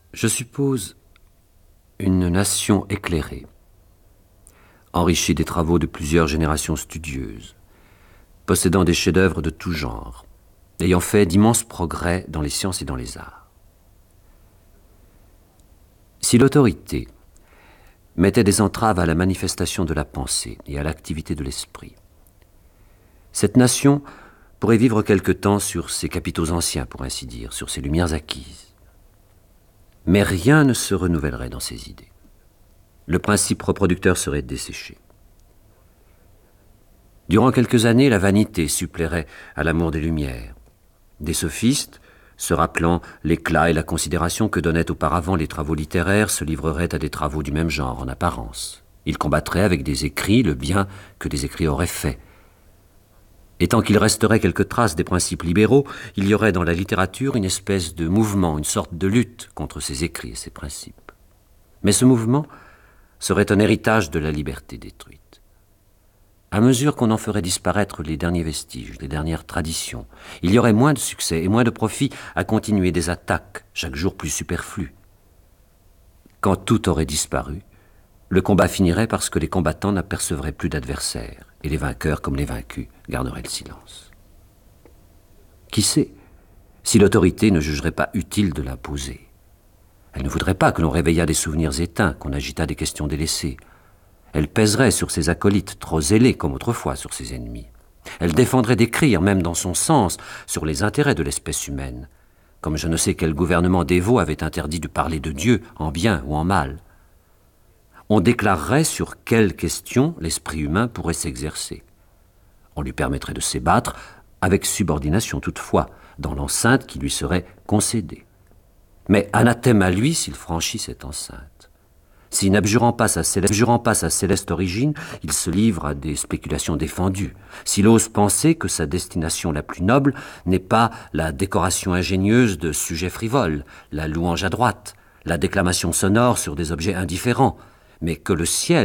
Je suppose une nation éclairée, enrichie des travaux de plusieurs générations studieuses, possédant des chefs-d'œuvre de tout genre, ayant fait d'immenses progrès dans les sciences et dans les arts. Si l'autorité mettait des entraves à la manifestation de la pensée et à l'activité de l'esprit, cette nation pourrait vivre quelque temps sur ses capitaux anciens, pour ainsi dire, sur ses lumières acquises. Mais rien ne se renouvellerait dans ses idées. Le principe reproducteur serait desséché. Durant quelques années, la vanité suppléerait à l'amour des lumières. Des sophistes, se rappelant l'éclat et la considération que donnaient auparavant les travaux littéraires, se livreraient à des travaux du même genre en apparence. Ils combattraient avec des écrits le bien que des écrits auraient fait. Et tant qu'il resterait quelques traces des principes libéraux, il y aurait dans la littérature une espèce de mouvement, une sorte de lutte contre ces écrits et ces principes. Mais ce mouvement serait un héritage de la liberté détruite. À mesure qu'on en ferait disparaître les derniers vestiges, les dernières traditions, il y aurait moins de succès et moins de profit à continuer des attaques, chaque jour plus superflues. Quand tout aurait disparu, le combat finirait parce que les combattants n'apercevraient plus d'adversaires, et les vainqueurs, comme les vaincus, garderaient le silence. Qui sait si l'autorité ne jugerait pas utile de l'imposer? Elle ne voudrait pas que l'on réveillât des souvenirs éteints, qu'on agitât des questions délaissées. Elle pèserait sur ses acolytes, trop zélés comme autrefois sur ses ennemis. Elle défendrait d'écrire, même dans son sens, sur les intérêts de l'espèce humaine, comme je ne sais quel gouvernement dévot avait interdit de parler de Dieu en bien ou en mal. On déclarerait sur quelles questions l'esprit humain pourrait s'exercer. On lui permettrait de s'ébattre, avec subordination toutefois, dans l'enceinte qui lui serait concédée. Mais anathème à lui s'il franchit cette enceinte. Si, n'abjurant pas sa céleste origine, il se livre à des spéculations défendues, s'il ose penser que sa destination la plus noble n'est pas la décoration ingénieuse de sujets frivoles, la louange à droite, la déclamation sonore sur des objets indifférents, mais que le ciel